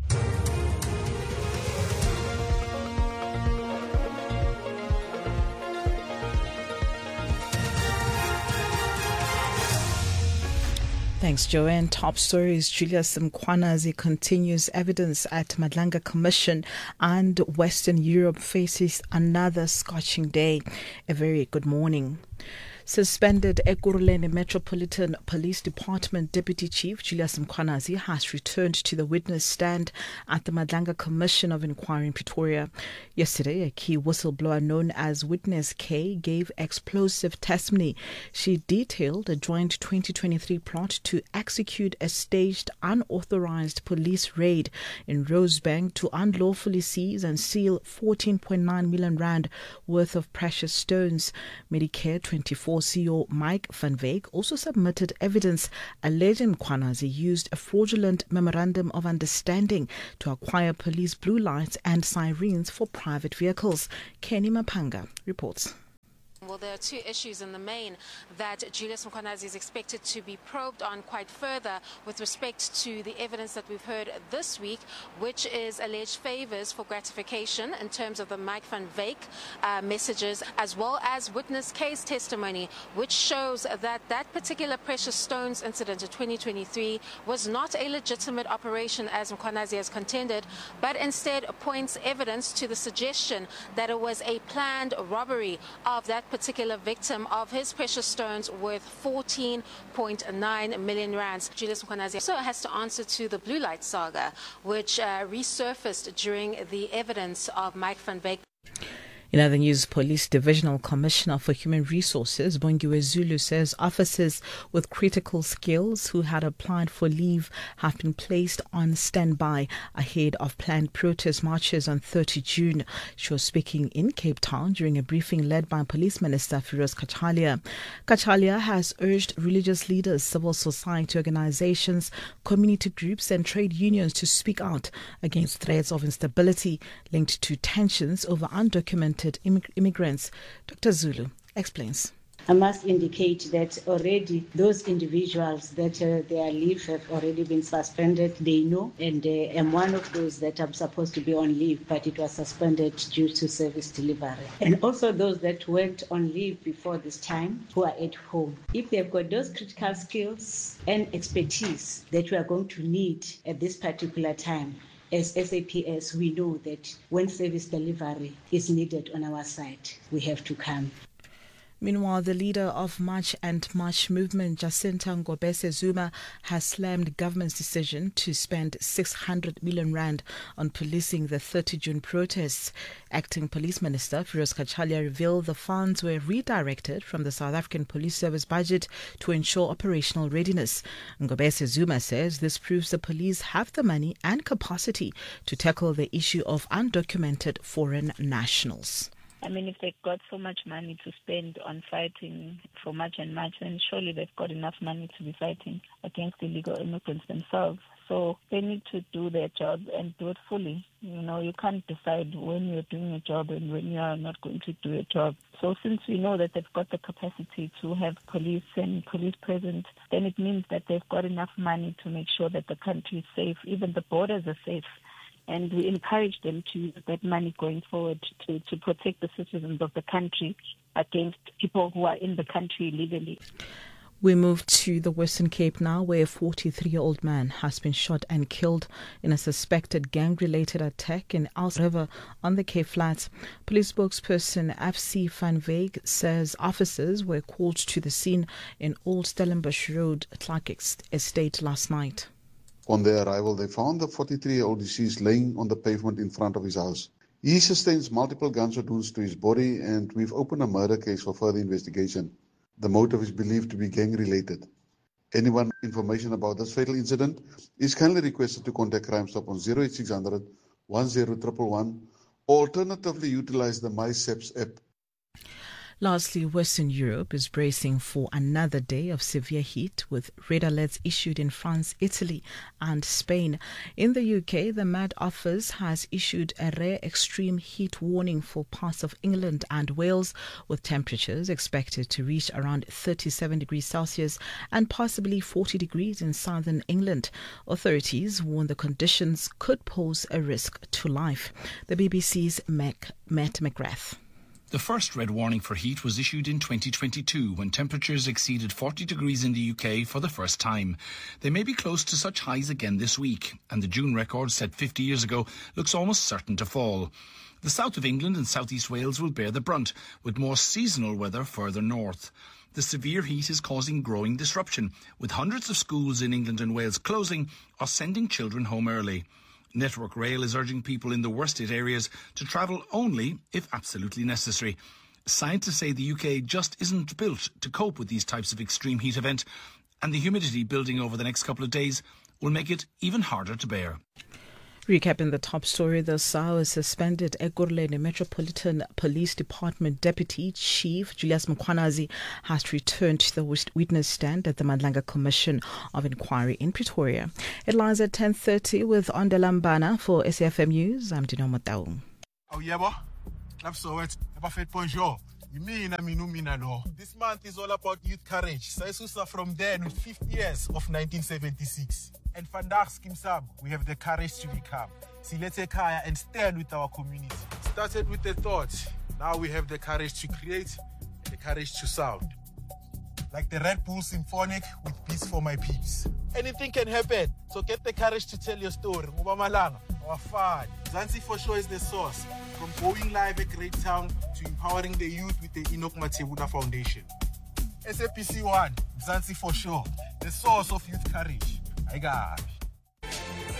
Thanks, Joanne. Top stories. Julius Mkhwanazi continues evidence at Madlanga Commission, and Western Europe faces another scorching day. A very good morning. Suspended Ekurhuleni Metropolitan Police Department Deputy Chief Julius Mkhwanazi has returned to the witness stand at the Madlanga Commission of Inquiry in Pretoria. Yesterday, a key whistleblower known as Witness K gave explosive testimony. She detailed a joint twenty twenty-three plot to execute a staged unauthorized police raid in Rosebank to unlawfully seize and seal fourteen point nine million rand worth of precious stones. Medicare twenty-four C E O Mike van Wyk also submitted evidence alleging Mkhwanazi used a fraudulent memorandum of understanding to acquire police blue lights and sirens for private vehicles. Kenny Mapanga reports. Well, there are two issues in the main that Julius Mkhwanazi is expected to be probed on quite further with respect to the evidence that we've heard this week, which is alleged favours for gratification in terms of the Mike van Wyk uh, messages, as well as witness case testimony, which shows that that particular precious stones incident in twenty twenty-three was not a legitimate operation, as Mkhwanazi has contended, but instead points evidence to the suggestion that it was a planned robbery of that particular victim of his precious stones worth fourteen point nine million rands. Julius Mkhwanazi also has to answer to the blue light saga, which uh, resurfaced during the evidence of Mike van Wyk. In other news, Police Divisional Commissioner for Human Resources, Bongiwe Zulu, says officers with critical skills who had applied for leave have been placed on standby ahead of planned protest marches on thirtieth of June. She was speaking in Cape Town during a briefing led by Police Minister Firoz Kachalia. Kachalia has urged religious leaders, civil society organizations, community groups and trade unions to speak out against threats of instability linked to tensions over undocumented immigrants. Doctor Zulu explains. I must indicate that already those individuals that uh, their leave have already been suspended, they know, and uh, I'm one of those that I'm supposed to be on leave, but it was suspended due to service delivery. And also those that went on leave before this time who are at home. If they've got those critical skills and expertise that we are going to need at this particular time, as S A P S, we know that when service delivery is needed on our side, we have to come. Meanwhile, the leader of March and March movement, Jacinta Ngobese Zuma, has slammed government's decision to spend six hundred million rand on policing the thirtieth of June protests. Acting Police Minister Firoz Kachalia revealed the funds were redirected from the South African Police Service budget to ensure operational readiness. Ngobese Zuma says this proves the police have the money and capacity to tackle the issue of undocumented foreign nationals. I mean, if they've got so much money to spend on fighting for March and March, then surely they've got enough money to be fighting against illegal immigrants themselves. So they need to do their job and do it fully. You know, you can't decide when you're doing a job and when you are not going to do a job. So since we know that they've got the capacity to have police and police present, then it means that they've got enough money to make sure that the country is safe, even the borders are safe. And we encourage them to use that money going forward to, to protect the citizens of the country against people who are in the country illegally. We move to the Western Cape now, where a forty-three-year-old man has been shot and killed in a suspected gang-related attack in Else River on the Cape Flats. Police spokesperson F C van Wyk says officers were called to the scene in Old Stellenbosch Road, Clark Estate last night. On their arrival, they found the forty-three-year-old deceased laying on the pavement in front of his house. He sustains multiple gunshot wounds to his body, and we've opened a murder case for further investigation. The motive is believed to be gang-related. Anyone with information about this fatal incident is kindly requested to contact Crime Stop on zero eight six hundred, one zero one one one or alternatively utilize the MySEPS app. Lastly, Western Europe is bracing for another day of severe heat with red alerts issued in France, Italy and Spain. In the U K, the Met Office has issued a rare extreme heat warning for parts of England and Wales, with temperatures expected to reach around thirty-seven degrees Celsius and possibly forty degrees in southern England. Authorities warn the conditions could pose a risk to life. The B B C's Matt McGrath. The first red warning for heat was issued in twenty twenty-two when temperatures exceeded forty degrees in the U K for the first time. They may be close to such highs again this week, and the June record set fifty years ago looks almost certain to fall. The south of England and southeast Wales will bear the brunt, with more seasonal weather further north. The severe heat is causing growing disruption, with hundreds of schools in England and Wales closing or sending children home early. Network Rail is urging people in the worst hit areas to travel only if absolutely necessary. Scientists say the U K just isn't built to cope with these types of extreme heat event, and the humidity building over the next couple of days will make it even harder to bear. Recapping the top story, the S A U has suspended Ekurhuleni Metropolitan Police Department Deputy Chief Julius Mkhwanazi has returned to the witness stand at the Madlanga Commission of Inquiry in Pretoria. It lies at ten thirty with Ondela Mbana for S A F M News. I'm Dino Matau. Oh, yeah, boy. Bonjour. This month is all about youth courage. Saisusa from then with fifty years of nineteen seventy-six. And vandaag Skimsam, we have the courage to become. Silete Kaya and stand with our community. Started with the thought, now we have the courage to create, the courage to sound. Like the Red Bull Symphonic with Beats for My Peeps. Anything can happen, so get the courage to tell your story. Mubamalanga, our fun. Zanzi for sure is the source. From going live at Great Town to empowering the youth with the Enoch Matebuna Foundation. S A P C one, Zanzi for sure, the source of youth courage. I got it.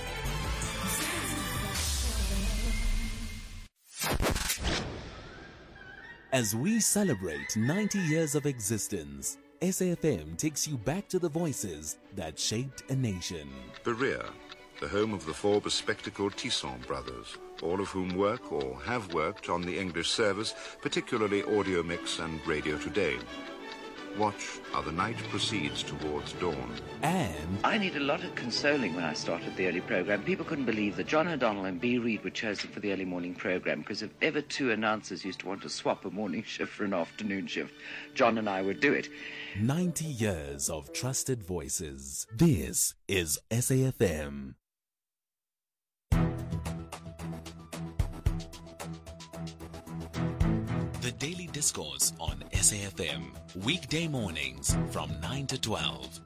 As we celebrate ninety years of existence, S A F M takes you back to the voices that shaped a nation. Berea, the home of the four bespectacled Tisson brothers, all of whom work or have worked on the English service, particularly Audio Mix and Radio Today. Watch how the night proceeds towards dawn. And I need a lot of consoling when I started the early program. People couldn't believe that John O'Donnell and B. Reid were chosen for the early morning program, because if ever two announcers used to want to swap a morning shift for an afternoon shift, John and I would do it. ninety years of trusted voices. This is S A F M. The Daily Discourse on S A F M. Weekday mornings from nine to twelve.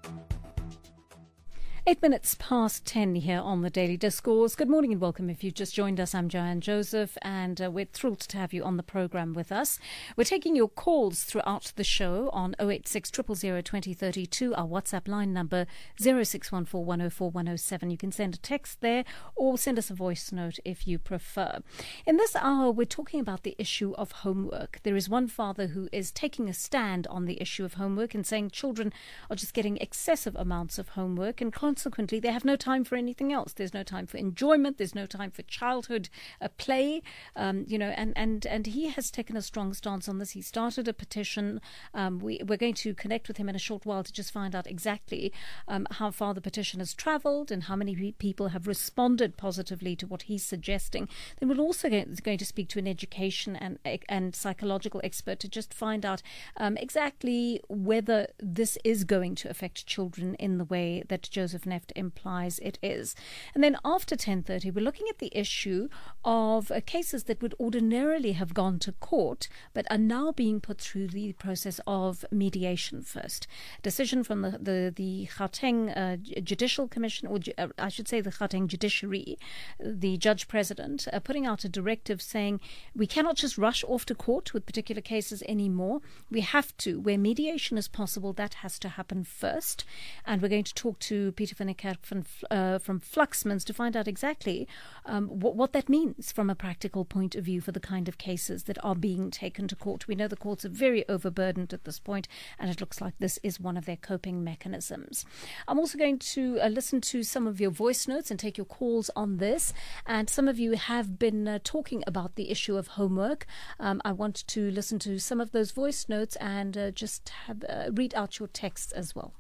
Eight minutes past ten here on the Daily Discourse. Good morning and welcome. If you've just joined us, I'm Joanne Joseph, and uh, we're thrilled to have you on the programme with us. We're taking your calls throughout the show on oh eight six, zero zero zero, two oh three two, our WhatsApp line number zero six one four, one oh four, one oh seven. You can send a text there or send us a voice note if you prefer. In this hour, we're talking about the issue of homework. There is one father who is taking a stand on the issue of homework and saying children are just getting excessive amounts of homework, and consequently, they have no time for anything else. There's no time for enjoyment. There's no time for childhood uh, play. Um, you know, and, and, and he has taken a strong stance on this. He started a petition. Um, we, we're going to connect with him in a short while to just find out exactly um, how far the petition has travelled and how many people have responded positively to what he's suggesting. Then we're also going, going to speak to an education and and psychological expert to just find out um, exactly whether this is going to affect children in the way that Joseph Neft implies it is. And then after ten thirty, we're looking at the issue of uh, cases that would ordinarily have gone to court but are now being put through the process of mediation first. Decision from the, the, the Gauteng uh, Judicial Commission, or uh, I should say the Gauteng Judiciary, the Judge President, uh, putting out a directive saying we cannot just rush off to court with particular cases anymore. We have to, where mediation is possible, that has to happen first. And we're going to talk to Peter van der From, uh, from Fluxmans to find out exactly um, what, what that means from a practical point of view for the kind of cases that are being taken to court. We know the courts are very overburdened at this point, and it looks like this is one of their coping mechanisms. I'm also going to uh, listen to some of your voice notes and take your calls on this. And some of you have been uh, talking about the issue of homework. Um, I want to listen to some of those voice notes and uh, just have, uh, read out your texts as well.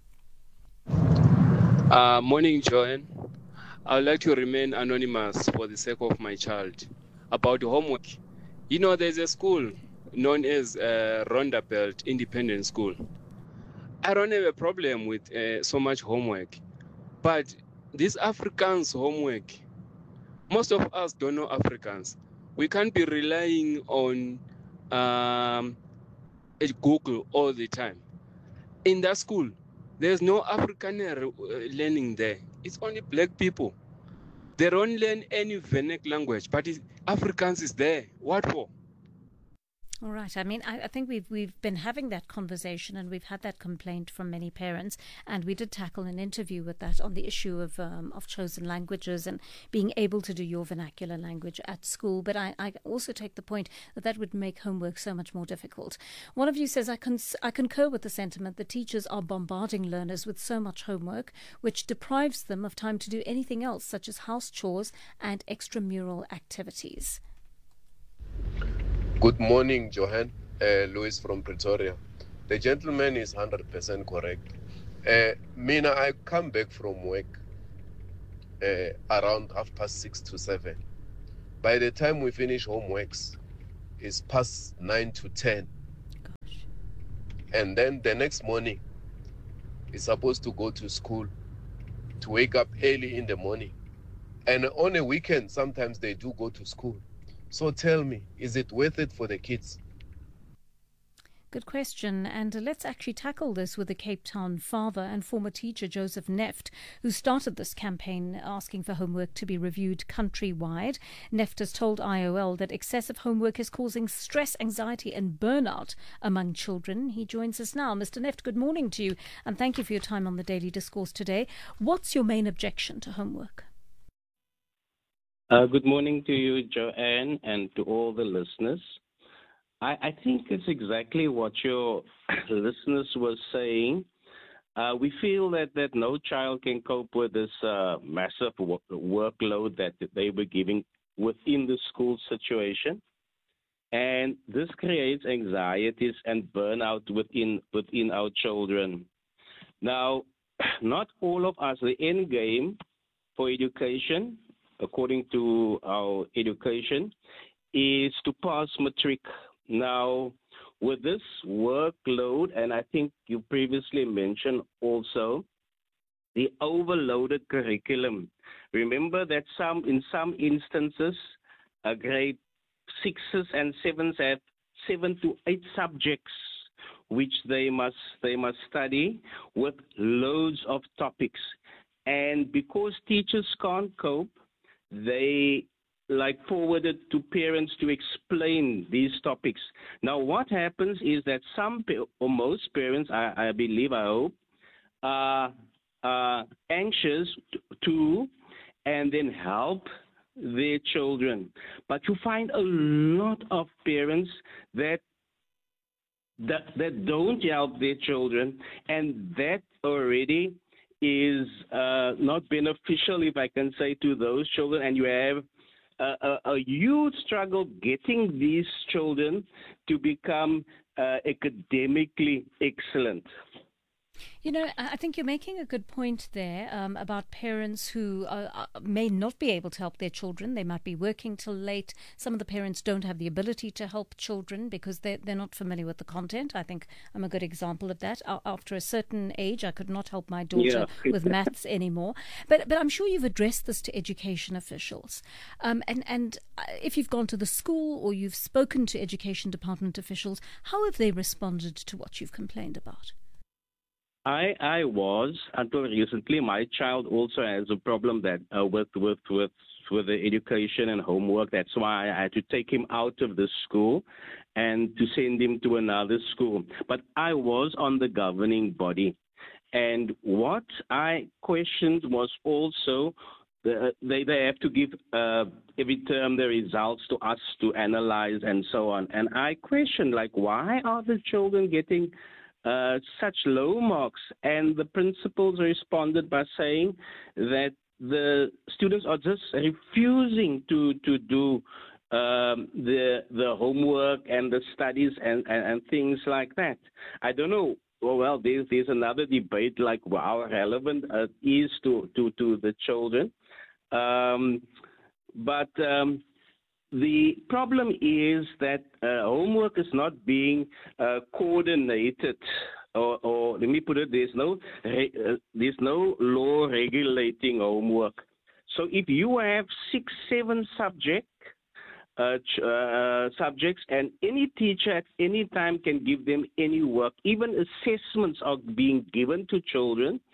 Uh, morning, Joanne. I would like to remain anonymous for the sake of my child. About homework, you know, there's a school known as uh, Rondabelt Independent School. I don't have a problem with uh, so much homework, but these Africans' homework, most of us don't know Africans. We can't be relying on um, Google all the time. In that school, there's no Afrikaner learning there. It's only black people. They don't learn any vernacular language, but Afrikaans is there. What for? All right. I mean, I, I think we've we've been having that conversation, and we've had that complaint from many parents, and we did tackle an interview with that on the issue of um, of chosen languages and being able to do your vernacular language at school. But I, I also take the point that that would make homework so much more difficult. One of you says, I, cons- I concur with the sentiment that teachers are bombarding learners with so much homework, which deprives them of time to do anything else, such as house chores and extramural activities. Good morning, Johan. Uh, Louis from Pretoria. The gentleman is one hundred percent correct. Uh, Mina, I come back from work uh, around half past six to seven. By the time we finish homeworks, it's past nine to ten. Gosh. And then the next morning, it's supposed to go to school, to wake up early in the morning. And on a weekend, sometimes they do go to school. So tell me, is it worth it for the kids? Good question. And uh, let's actually tackle this with the Cape Town father and former teacher Joseph Neft, who started this campaign asking for homework to be reviewed countrywide. Neft has told I O L that excessive homework is causing stress, anxiety and burnout among children. He joins us now. Mister Neft, good morning to you, and thank you for your time on the Daily Discourse today. What's your main objection to homework? Uh, good morning to you, Joanne, and to all the listeners. I, I think it's exactly what your listeners were saying. Uh, we feel that, that no child can cope with this uh, massive wo- workload that they were giving within the school situation. And this creates anxieties and burnout within within our children. Now, not all of us, the end game for education, according to our education, is to pass matric. Now, with this workload, and I think you previously mentioned also the overloaded curriculum. Remember that some, in some instances, uh, grade sixes and sevens have seven to eight subjects which they must they must study with loads of topics. And because teachers can't cope, they like forwarded to parents to explain these topics. Now, what happens is that some or most parents, I, I believe, I hope, are uh, anxious to and then help their children. But you find a lot of parents that that, that don't help their children, and that already is uh, not beneficial, if I can say, to those children, and you have a, a, a huge struggle getting these children to become uh, academically excellent. You know, I think you're making a good point there um, about parents who uh, may not be able to help their children. They might be working till late. Some of the parents don't have the ability to help children because they're, they're not familiar with the content. I think I'm a good example of that. After a certain age, I could not help my daughter yeah. with maths anymore. But but I'm sure you've addressed this to education officials. Um, and, and if you've gone to the school or you've spoken to education department officials, how have they responded to what you've complained about? I I was until recently. My child also has a problem that uh, with with with with the education and homework. That's why I had to take him out of the school and to send him to another school. But I was on the governing body, and what I questioned was also the, they they have to give uh, every term the results to us to analyze and so on. And I questioned, like, why are the children getting Uh, such low marks? And the principals responded by saying that the students are just refusing to to do um, the the homework and the studies and, and, and things like that. I don't know. Well, well there's, there's another debate, like how relevant it is to, to, to the children. Um, but um, the problem is that uh, homework is not being uh, coordinated, or, or let me put it: there's no uh, there's no law regulating homework. So if you have six, seven subject uh, ch- uh, subjects, and any teacher at any time can give them any work, even assessments are being given to children,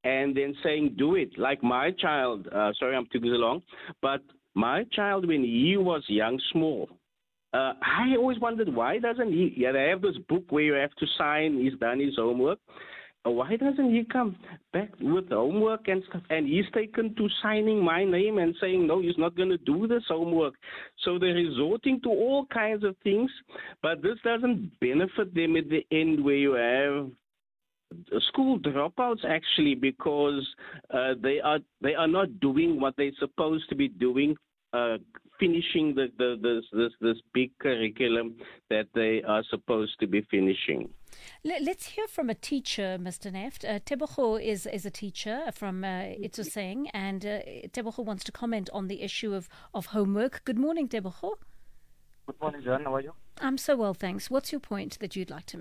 and then saying, do it. Like my child, uh, sorry I'm too long, but my child, when he was young, small, uh, I always wondered, why doesn't he, yeah, they have this book where you have to sign, he's done his homework. Why doesn't he come back with homework and stuff? And he's taken to signing my name and saying, no, he's not going to do this homework. So they're resorting to all kinds of things, but this doesn't benefit them at the end, where you have school dropouts, actually, because uh, they are they are not doing what they're supposed to be doing, uh, finishing the, the this, this this big curriculum that they are supposed to be finishing. Let's hear from a teacher, Mister Neft. Uh, Tebogo is, is a teacher from uh, Itsoseng, and uh, Tebogo wants to comment on the issue of, of homework. Good morning, Tebogo. Good morning, John. How are you? I'm so well, thanks. What's your point that you'd like to make?